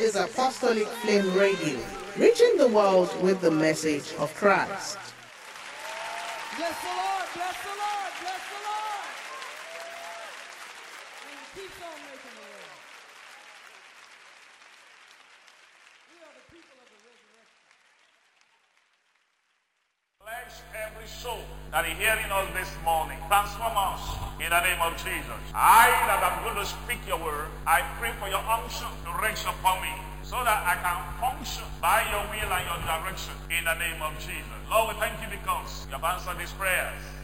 is Apostolic Flame Radio, reaching the world with the message of Christ. Bless the Lord, bless the Lord, bless the Lord. And He keeps on making the way. We are the people of the resurrection. Bless every soul that is hearing us this morning. Transform us in the name of Jesus. I that am going to speak your word, I pray for your unction to rest upon me so that I can function by your will and your direction in the name of Jesus. Lord, we thank you because you have answered these prayers.